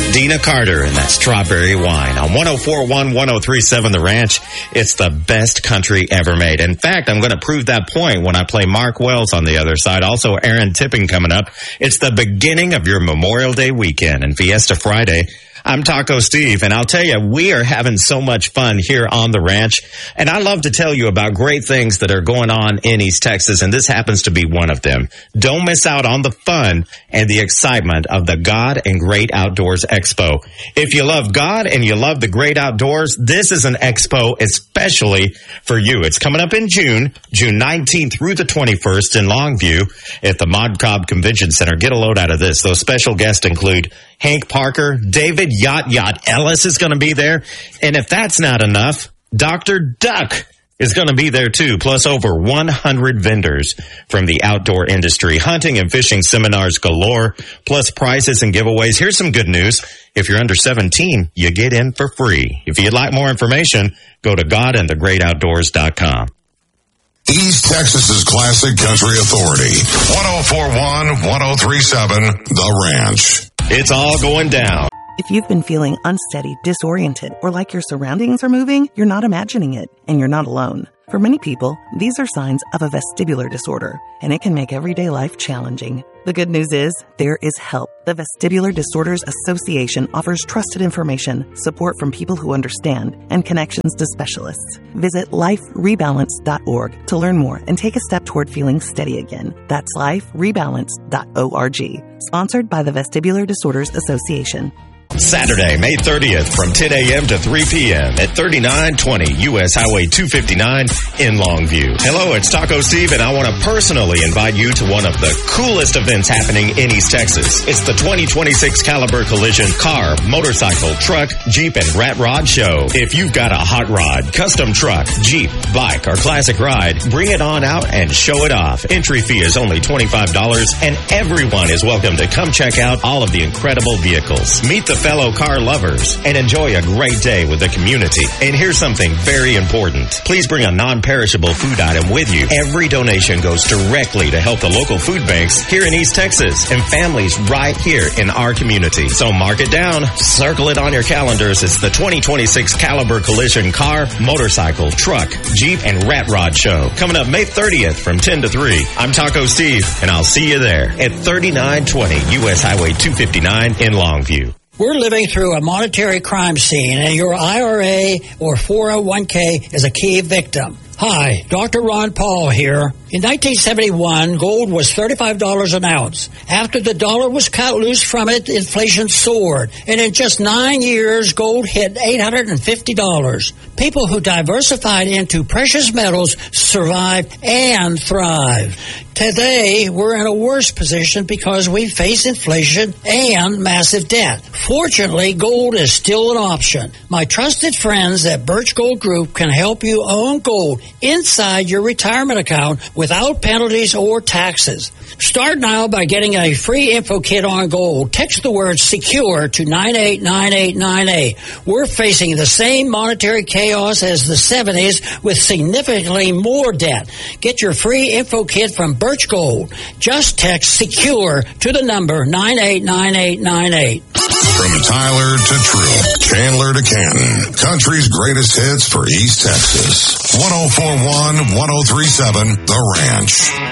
Dina Carter and that strawberry wine on 104.1, 103.7 The Ranch. It's the best country ever made. In fact, I'm going to prove that point when I play Mark Wells on the other side. Also, Aaron Tipping coming up. It's the beginning of your Memorial Day weekend and Fiesta Friday. I'm Taco Steve, and I'll tell you, we are having so much fun here on the ranch, and I love to tell you about great things that are going on in East Texas, and this happens to be one of them. Don't miss out on the fun and the excitement of the God and Great Outdoors Expo. If you love God and you love the great outdoors, this is an expo especially for you. It's coming up in June 19th through the 21st in Longview at the Mod Cobb Convention Center. Get a load out of this. Those special guests include Hank Parker, David Yacht Ellis is going to be there. And if that's not enough, Dr. Duck is going to be there too, plus over 100 vendors from the outdoor industry. Hunting and fishing seminars galore, plus prizes and giveaways. Here's some good news. If you're under 17, you get in for free. If you'd like more information, go to godandthegreatoutdoors.com. East Texas's Classic Country Authority. 104.1, 103.7 The Ranch. It's all going down. If you've been feeling unsteady, disoriented, or like your surroundings are moving, you're not imagining it, and you're not alone. For many people, these are signs of a vestibular disorder, and it can make everyday life challenging. The good news is, there is help. The Vestibular Disorders Association offers trusted information, support from people who understand, and connections to specialists. Visit liferebalance.org to learn more and take a step toward feeling steady again. That's liferebalance.org. Sponsored by the Vestibular Disorders Association. Saturday, May 30th from 10 a.m. to 3 p.m. at 3920 U.S. Highway 259 in Longview. Hello, it's Taco Steve, and I want to personally invite you to one of the coolest events happening in East Texas. It's the 2026 Caliber Collision Car, Motorcycle, Truck, Jeep, and Rat Rod Show. If you've got a hot rod, custom truck, Jeep, bike, or classic ride, bring it on out and show it off. Entry fee is only $25, and everyone is welcome to come check out all of the incredible vehicles. Meet the fellow car lovers and enjoy a great day with the community. And here's something very important. Please bring a non-perishable food item with you. Every donation goes directly to help the local food banks here in East Texas and families right here in our community. So mark it down. Circle it on your calendars. It's the 2026 Caliber Collision Car, Motorcycle, Truck, Jeep, and Rat Rod Show. Coming up May 30th from 10 to 3. I'm Taco Steve, and I'll see you there at 3920 U.S. Highway 259 in Longview. We're living through a monetary crime scene, and your IRA or 401k is a key victim. Hi, Dr. Ron Paul here. In 1971, gold was $35 an ounce. After the dollar was cut loose from it, inflation soared. And in just 9 years, gold hit $850. People who diversified into precious metals survived and thrived. Today, we're in a worse position because we face inflation and massive debt. Fortunately, gold is still an option. My trusted friends at Birch Gold Group can help you own gold inside your retirement account without penalties or taxes. Start now by getting a free info kit on gold. Text the word SECURE to 989898. We're facing the same monetary chaos as the 70s with significantly more debt. Get your free info kit from Birch Gold. Just text SECURE to the number 989898. From Tyler to Truett, Chandler to Canton, country's greatest hits for East Texas. 104.1, 103.7 The Ranch.